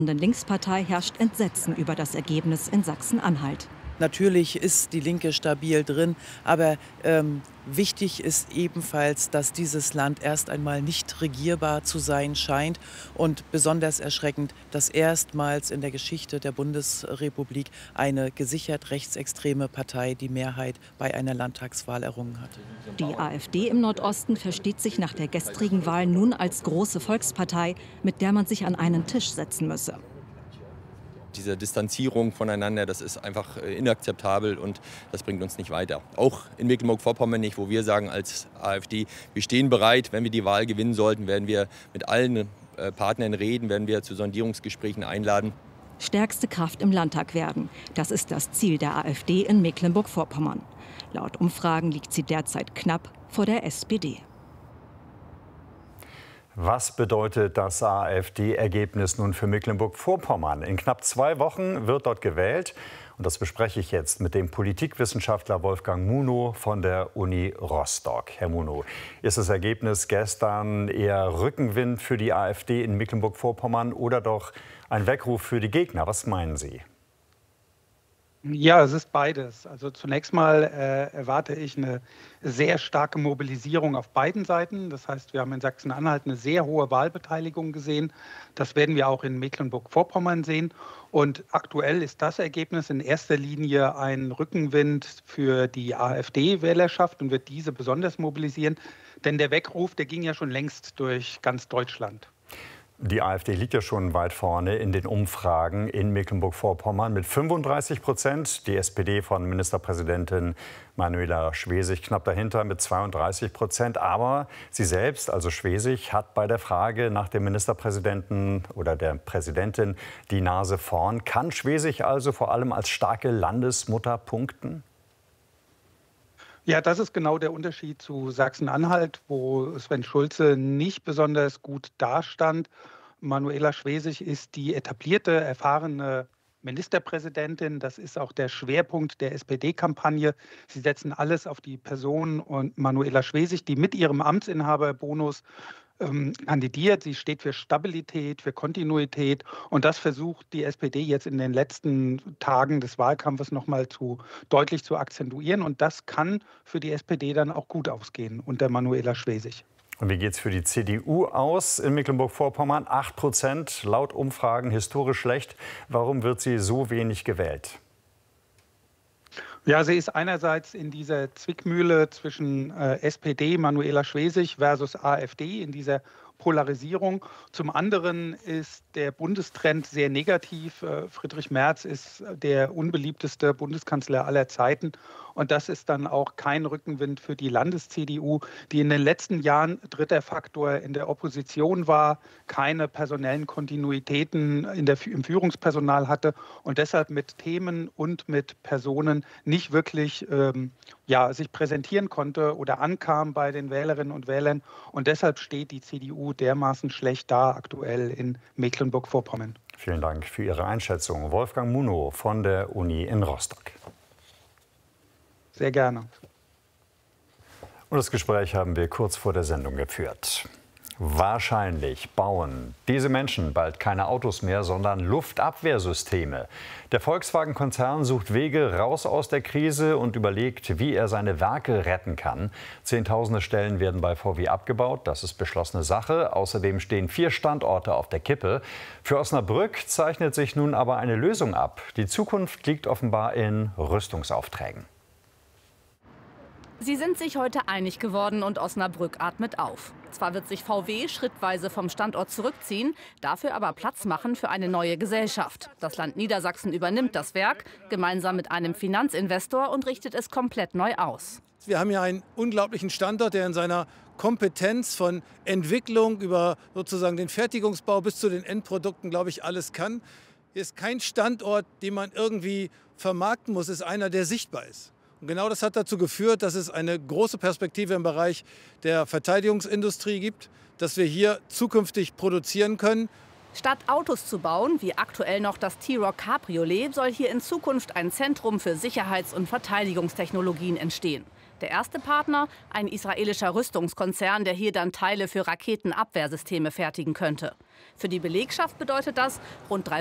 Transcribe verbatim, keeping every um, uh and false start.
Linkspartei herrscht Entsetzen über das Ergebnis in Sachsen-Anhalt. Natürlich ist die Linke stabil drin, aber ähm, wichtig ist ebenfalls, dass dieses Land erst einmal nicht regierbar zu sein scheint und besonders erschreckend, dass erstmals in der Geschichte der Bundesrepublik eine gesichert rechtsextreme Partei die Mehrheit bei einer Landtagswahl errungen hat. Die AfD im Nordosten versteht sich nach der gestrigen Wahl nun als große Volkspartei, mit der man sich an einen Tisch setzen müsse. Diese Distanzierung voneinander, das ist einfach inakzeptabel und das bringt uns nicht weiter. Auch in Mecklenburg-Vorpommern nicht, wo wir sagen als AfD, wir stehen bereit, wenn wir die Wahl gewinnen sollten, werden wir mit allen Partnern reden, werden wir zu Sondierungsgesprächen einladen. Stärkste Kraft im Landtag werden. Das ist das Ziel der AfD in Mecklenburg-Vorpommern. Laut Umfragen liegt sie derzeit knapp vor der S P D. Was bedeutet das AfD-Ergebnis nun für Mecklenburg-Vorpommern? In knapp zwei Wochen wird dort gewählt. Und das bespreche ich jetzt mit dem Politikwissenschaftler Wolfgang Munow von der Uni Rostock. Herr Munow, ist das Ergebnis gestern eher Rückenwind für die AfD in Mecklenburg-Vorpommern oder doch ein Weckruf für die Gegner? Was meinen Sie? Ja, es ist beides. Also zunächst mal äh, erwarte ich eine sehr starke Mobilisierung auf beiden Seiten. Das heißt, wir haben in Sachsen-Anhalt eine sehr hohe Wahlbeteiligung gesehen. Das werden wir auch in Mecklenburg-Vorpommern sehen. Und aktuell ist das Ergebnis in erster Linie ein Rückenwind für die AfD-Wählerschaft und wird diese besonders mobilisieren. Denn der Weckruf, der ging ja schon längst durch ganz Deutschland. Die AfD liegt ja schon weit vorne in den Umfragen in Mecklenburg-Vorpommern mit fünfunddreißig Prozent. Die S P D von Ministerpräsidentin Manuela Schwesig knapp dahinter mit zweiunddreißig Prozent. Aber sie selbst, also Schwesig, hat bei der Frage nach dem Ministerpräsidenten oder der Präsidentin die Nase vorn. Kann Schwesig also vor allem als starke Landesmutter punkten? Ja, das ist genau der Unterschied zu Sachsen-Anhalt, wo Sven Schulze nicht besonders gut dastand. Manuela Schwesig ist die etablierte, erfahrene Ministerpräsidentin. Das ist auch der Schwerpunkt der S P D-Kampagne. Sie setzen alles auf die Person und Manuela Schwesig, die mit ihrem Amtsinhaberbonus ähm, kandidiert. Sie steht für Stabilität, für Kontinuität. Und das versucht die S P D jetzt in den letzten Tagen des Wahlkampfes noch mal zu, deutlich zu akzentuieren. Und das kann für die S P D dann auch gut ausgehen unter Manuela Schwesig. Und wie geht es für die C D U aus in Mecklenburg-Vorpommern? acht Prozent laut Umfragen, historisch schlecht. Warum wird sie so wenig gewählt? Ja, sie ist einerseits in dieser Zwickmühle zwischen äh, S P D, Manuela Schwesig versus AfD, in dieser Polarisierung. Zum anderen ist der Bundestrend sehr negativ. Äh, Friedrich Merz ist der unbeliebteste Bundeskanzler aller Zeiten. Und das ist dann auch kein Rückenwind für die Landes-C D U, die in den letzten Jahren dritter Faktor in der Opposition war, keine personellen Kontinuitäten in der, im Führungspersonal hatte und deshalb mit Themen und mit Personen nicht wirklich ähm, ja, sich präsentieren konnte oder ankam bei den Wählerinnen und Wählern. Und deshalb steht die C D U dermaßen schlecht da aktuell in Mecklenburg-Vorpommern. Vielen Dank für Ihre Einschätzung. Wolfgang Munow von der Uni in Rostock. Sehr gerne. Und das Gespräch haben wir kurz vor der Sendung geführt. Wahrscheinlich bauen diese Menschen bald keine Autos mehr, sondern Luftabwehrsysteme. Der Volkswagen-Konzern sucht Wege raus aus der Krise und überlegt, wie er seine Werke retten kann. Zehntausende Stellen werden bei V W abgebaut. Das ist beschlossene Sache. Außerdem stehen vier Standorte auf der Kippe. Für Osnabrück zeichnet sich nun aber eine Lösung ab. Die Zukunft liegt offenbar in Rüstungsaufträgen. Sie sind sich heute einig geworden und Osnabrück atmet auf. Zwar wird sich V W schrittweise vom Standort zurückziehen, dafür aber Platz machen für eine neue Gesellschaft. Das Land Niedersachsen übernimmt das Werk gemeinsam mit einem Finanzinvestor und richtet es komplett neu aus. Wir haben hier einen unglaublichen Standort, der in seiner Kompetenz von Entwicklung über sozusagen den Fertigungsbau bis zu den Endprodukten, glaube ich, alles kann. Hier ist kein Standort, den man irgendwie vermarkten muss, es ist einer, der sichtbar ist. Und genau das hat dazu geführt, dass es eine große Perspektive im Bereich der Verteidigungsindustrie gibt, dass wir hier zukünftig produzieren können. Statt Autos zu bauen, wie aktuell noch das T-Roc Cabriolet, soll hier in Zukunft ein Zentrum für Sicherheits- und Verteidigungstechnologien entstehen. Der erste Partner, ein israelischer Rüstungskonzern, der hier dann Teile für Raketenabwehrsysteme fertigen könnte. Für die Belegschaft bedeutet das, rund